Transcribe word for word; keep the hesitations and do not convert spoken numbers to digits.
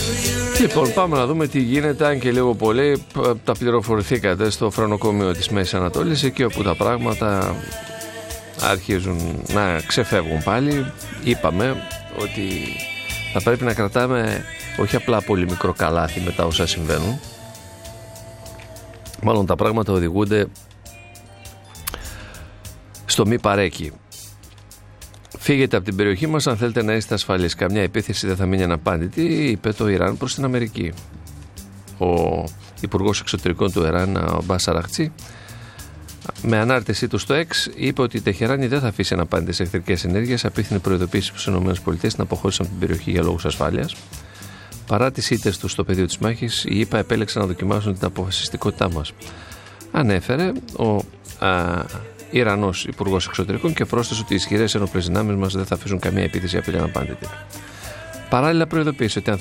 Λοιπόν, πάμε να δούμε τι γίνεται, αν και λίγο πολύ τα πληροφορηθήκατε στο φρονοκομείο της Μέσης Ανατολής, εκεί όπου τα πράγματα αρχίζουν να ξεφεύγουν πάλι. Είπαμε ότι θα πρέπει να κρατάμε όχι απλά πολύ μικρό καλάθι με τα όσα συμβαίνουν, μάλλον τα πράγματα οδηγούνται στο μη παρέκει. Φύγετε από την περιοχή μας αν θέλετε να είστε ασφαλείς. Καμιά επίθεση δεν θα μείνει αναπάντητη, είπε το Ιράν προς την Αμερική. Ο Υπουργός Εξωτερικών του Ιράν, ο Αμπάς Αραχτζή, με ανάρτησή του στο X, είπε ότι η Τεχεράνη δεν θα αφήσει αναπάντητες εχθρικές ενέργειες. Απίθυνε προειδοποίηση προς τις ΗΠΑ να αποχώρησαν από την περιοχή για λόγους ασφάλειας. Παρά τις ήττες του στο πεδίο της μάχης, οι ΗΠΑ επέλεξαν να δοκιμάσουν την αποφασιστικότητά μας. Ανέφερε ο α, Ιρανός Υπουργός Εξωτερικών και πρόσθεσε ότι οι ισχυρές ενόπλες δυνάμεις μας δεν θα αφήσουν καμία επίθεση απειλή αναπάντητη. Παράλληλα, προειδοποίησε ότι αν